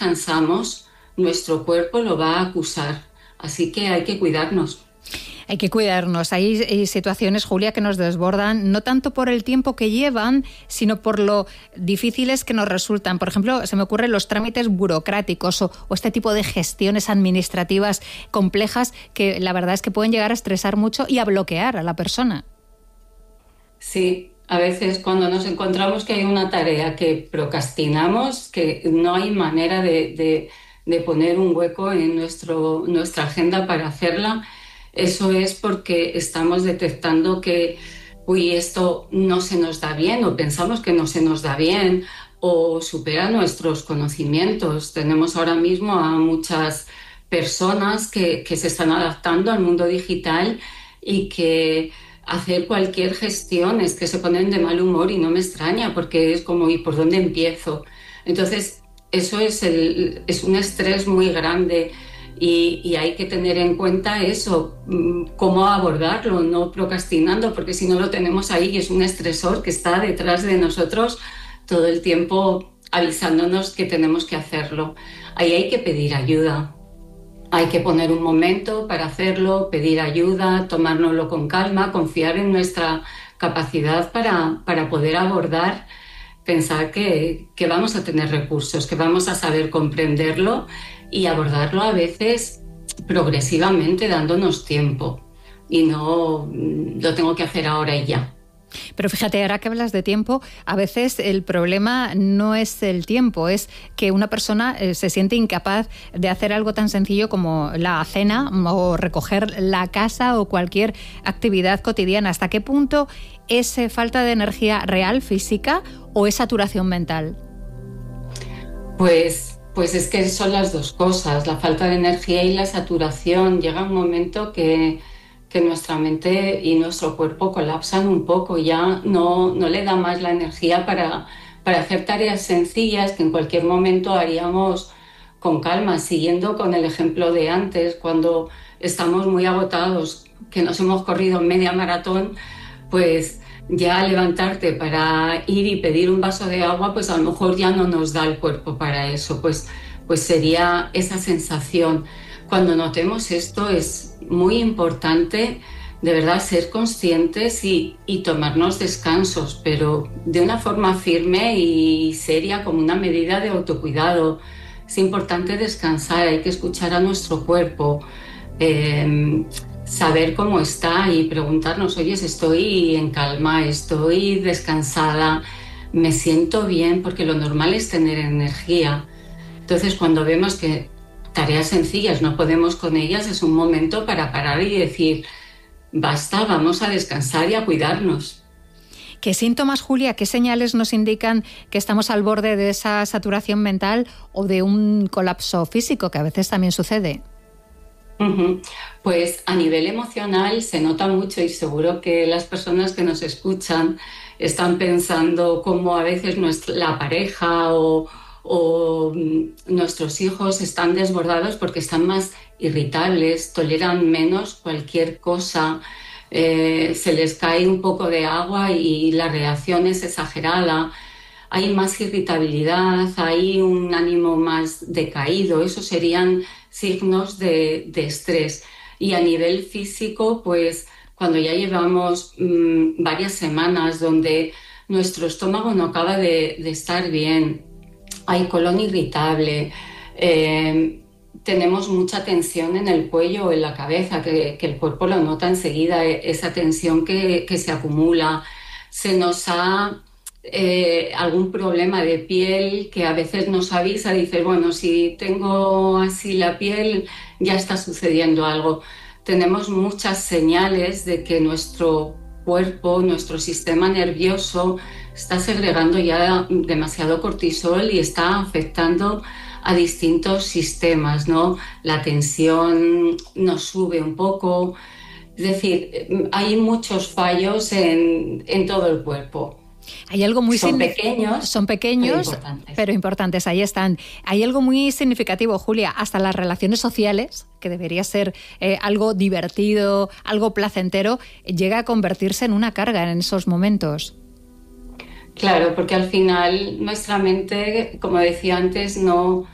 descansamos, nuestro cuerpo lo va a acusar. Así que hay que cuidarnos. Hay que cuidarnos. Hay situaciones, Julia, que nos desbordan, no tanto por el tiempo que llevan, sino por lo difíciles que nos resultan. Por ejemplo, se me ocurren los trámites burocráticos o este tipo de gestiones administrativas complejas que la verdad es que pueden llegar a estresar mucho y a bloquear a la persona. Sí, a veces cuando nos encontramos que hay una tarea que procrastinamos, que no hay manera de poner un hueco en nuestra agenda para hacerla, eso es porque estamos detectando que, esto no se nos da bien o pensamos que no se nos da bien o supera nuestros conocimientos. Tenemos ahora mismo a muchas personas que se están adaptando al mundo digital y que hacer cualquier gestión es que se ponen de mal humor y no me extraña porque es como, ¿y por dónde empiezo? Entonces, eso es un estrés muy grande. Y hay que tener en cuenta eso, cómo abordarlo, no procrastinando, porque si no lo tenemos ahí es un estresor que está detrás de nosotros todo el tiempo avisándonos que tenemos que hacerlo. Ahí hay que pedir ayuda, hay que poner un momento para hacerlo, pedir ayuda, tomárnoslo con calma, confiar en nuestra capacidad para poder abordar. Pensar que vamos a tener recursos, que vamos a saber comprenderlo y abordarlo a veces progresivamente, dándonos tiempo. Y no lo tengo que hacer ahora y ya. Pero fíjate, ahora que hablas de tiempo, a veces el problema no es el tiempo, es que una persona se siente incapaz de hacer algo tan sencillo como la cena o recoger la casa o cualquier actividad cotidiana. ¿Hasta qué punto es falta de energía real, física, o es saturación mental? Pues es que son las dos cosas, la falta de energía y la saturación. Llega un momento que nuestra mente y nuestro cuerpo colapsan un poco, ya no le da más la energía para hacer tareas sencillas que en cualquier momento haríamos con calma, siguiendo con el ejemplo de antes, cuando estamos muy agotados, que nos hemos corrido media maratón, pues ya levantarte para ir y pedir un vaso de agua, pues a lo mejor ya no nos da el cuerpo para eso, pues sería esa sensación. Cuando notemos esto es muy importante de verdad ser conscientes y tomarnos descansos, pero de una forma firme y seria, como una medida de autocuidado. Es importante descansar, hay que escuchar a nuestro cuerpo, saber cómo está y preguntarnos, oye, estoy en calma, estoy descansada, me siento bien, porque lo normal es tener energía. Entonces, cuando vemos que tareas sencillas no podemos con ellas, es un momento para parar y decir, basta, vamos a descansar y a cuidarnos. ¿Qué síntomas, Julia, qué señales nos indican que estamos al borde de esa saturación mental o de un colapso físico, que a veces también sucede? Pues a nivel emocional se nota mucho y seguro que las personas que nos escuchan están pensando cómo a veces la pareja o nuestros hijos están desbordados porque están más irritables, toleran menos cualquier cosa, se les cae un poco de agua y la reacción es exagerada, hay más irritabilidad, hay un ánimo más decaído. Esos serían signos de estrés. Y a nivel físico, pues cuando ya llevamos varias semanas donde nuestro estómago no acaba de estar bien, hay colon irritable, tenemos mucha tensión en el cuello o en la cabeza, que el cuerpo lo nota enseguida, esa tensión que se acumula, se nos ha algún problema de piel que a veces nos avisa, dice, bueno, si tengo así la piel ya está sucediendo algo. Tenemos muchas señales de que nuestro cuerpo, nuestro sistema nervioso está segregando ya demasiado cortisol y está afectando a distintos sistemas, ¿no? La tensión nos sube un poco, es decir, hay muchos fallos en todo el cuerpo. Hay algo muy Son pequeños, pero importantes, ahí están. Hay algo muy significativo, Julia, hasta las relaciones sociales, que debería ser algo divertido, algo placentero, llega a convertirse en una carga en esos momentos. Claro, porque al final nuestra mente, como decía antes, no